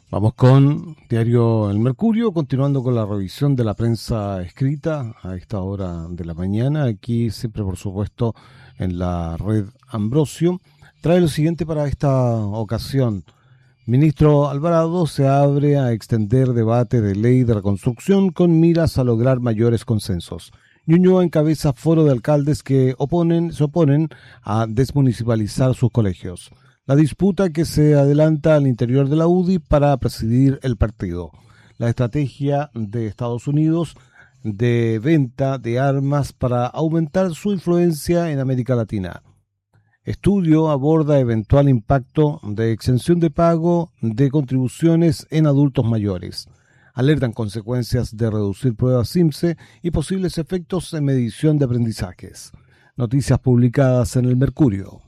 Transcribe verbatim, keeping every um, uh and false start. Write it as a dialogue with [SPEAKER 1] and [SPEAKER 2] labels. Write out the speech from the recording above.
[SPEAKER 1] Vamos con Diario El Mercurio, continuando con la revisión de la prensa escrita a esta hora de la mañana. Aquí siempre, por supuesto, en la red Ambrosio. Trae lo siguiente para esta ocasión. Ministro Alvarado se abre a extender debate de ley de reconstrucción con miras a lograr mayores consensos. Ñuñoa encabeza foro de alcaldes que oponen, se oponen a desmunicipalizar sus colegios. La disputa que se adelanta al interior de la U D I para presidir el partido. La estrategia de Estados Unidos de venta de armas para aumentar su influencia en América Latina. Estudio aborda eventual impacto de exención de pago de contribuciones en adultos mayores. Alertan consecuencias de reducir pruebas SIMSE y posibles efectos en medición de aprendizajes. Noticias publicadas en El Mercurio.